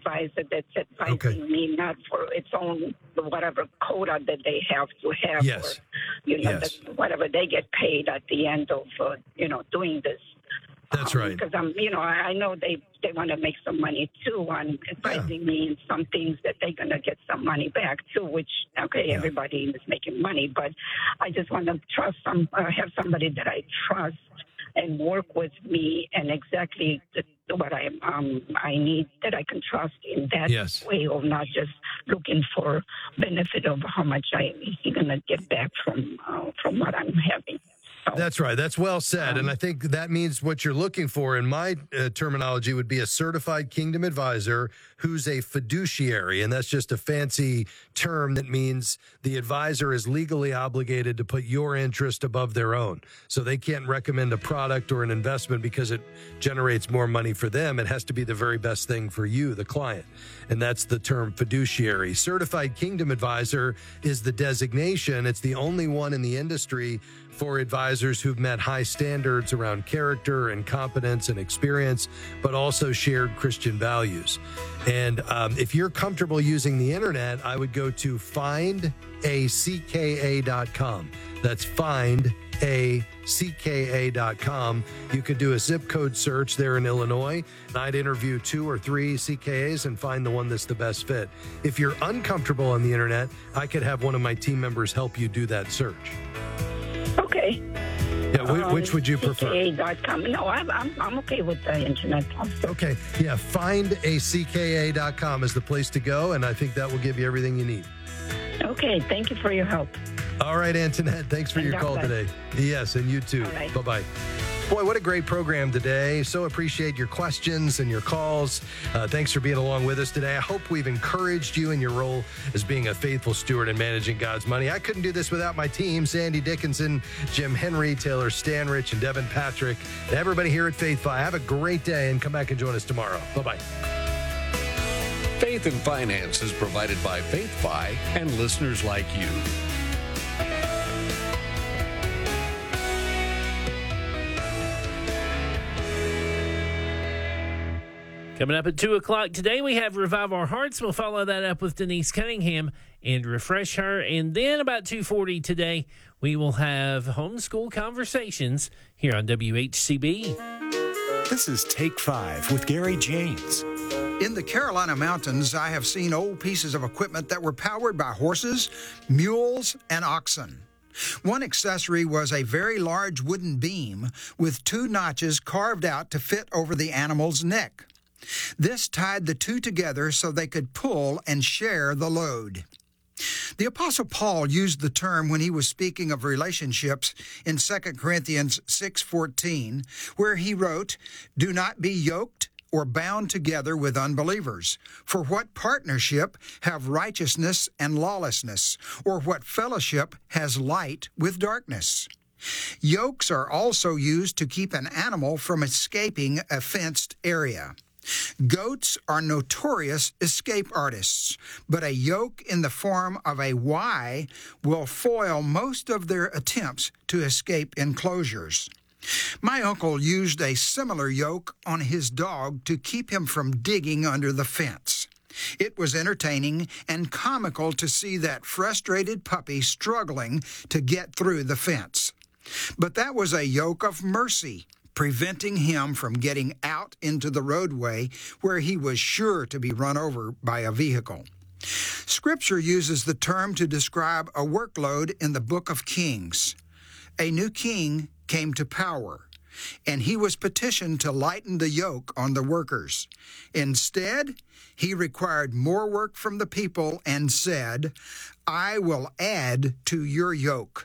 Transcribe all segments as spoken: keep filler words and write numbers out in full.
advisor that's advising Okay. me, not for its own whatever quota that they have to have, Yes. or you know, Yes. the, whatever they get paid at the end of uh, you know doing this. That's Um, right. Because I'm, you know, I I know they, they want to make some money too on advising me in some things that they're going to get some money back too. Which okay, Yeah. everybody is making money, but I just want to trust some, uh, have somebody that I trust and work with me and exactly the, what I um I need that I can trust in that Yes. way of not just looking for benefit of how much I he's going to get back from uh, from what I'm having. So, That's right. That's well said. Um, and I think that means what you're looking for, in my uh, terminology, would be a certified kingdom advisor who's a fiduciary. And that's just a fancy term that means the advisor is legally obligated to put your interest above their own. So they can't recommend a product or an investment because it generates more money for them. It has to be the very best thing for you, the client. And that's the term fiduciary. Certified kingdom advisor is the designation. It's the only one in the industry for advisors who've met high standards around character and competence and experience, but also shared Christian values. And um, if you're comfortable using the internet, I would go to find a c k a dot com. That's find a c k a dot com. You could do a zip code search there in Illinois, and I'd interview two or three C K As and find the one that's the best fit. If you're uncomfortable on the internet, I could have one of my team members help you do that search. Okay. Yeah, wh- which would you prefer? C K A dot com. No, I'm, I'm, I'm okay with the internet also. Okay, yeah, find a c k a dot com is the place to go, and I think that will give you everything you need. Okay, thank you for your help. All right, Antoinette, thanks for And your God call bless. today. Yes, and you too. All right. Bye-bye. Boy, what a great program today. So appreciate your questions and your calls. Uh, thanks for being along with us today. I hope we've encouraged you in your role as being a faithful steward and managing God's money. I couldn't do this without my team, Sandy Dickinson, Jim Henry, Taylor Stanrich, and Devin Patrick, and everybody here at FaithFi. Have a great day and come back and join us tomorrow. Bye-bye. Faith and Finance is provided by FaithFi and listeners like you. Coming up at two o'clock today, we have Revive Our Hearts. We'll follow that up with Denise Cunningham and refresh her. And then about two forty today, we will have Homeschool Conversations here on W H C B. This is Take Five with Gary James. In the Carolina mountains, I have seen old pieces of equipment that were powered by horses, mules, and oxen. One accessory was a very large wooden beam with two notches carved out to fit over the animal's neck. This tied the two together so they could pull and share the load. The Apostle Paul used the term when he was speaking of relationships in Second Corinthians six fourteen, where he wrote, "Do not be yoked or bound together with unbelievers. For what partnership have righteousness and lawlessness? Or what fellowship has light with darkness?" Yokes are also used to keep an animal from escaping a fenced area. Goats are notorious escape artists, but a yoke in the form of a Y will foil most of their attempts to escape enclosures. My uncle used a similar yoke on his dog to keep him from digging under the fence. It was entertaining and comical to see that frustrated puppy struggling to get through the fence. But that was a yoke of mercy, preventing him from getting out into the roadway where he was sure to be run over by a vehicle. Scripture uses the term to describe a workload in the book of Kings. A new king came to power, and he was petitioned to lighten the yoke on the workers. Instead, he required more work from the people and said, "I will add to your yoke."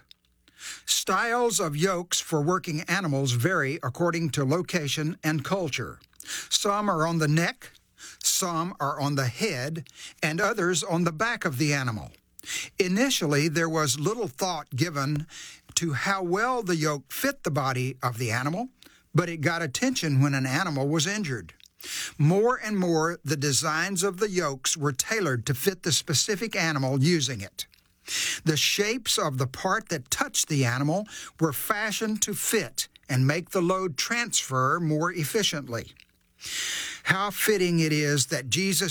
Styles of yokes for working animals vary according to location and culture. Some are on the neck, some are on the head, and others on the back of the animal. Initially, there was little thought given to how well the yoke fit the body of the animal, but it got attention when an animal was injured. More and more, the designs of the yokes were tailored to fit the specific animal using it. The shapes of the part that touched the animal were fashioned to fit and make the load transfer more efficiently. How fitting it is that Jesus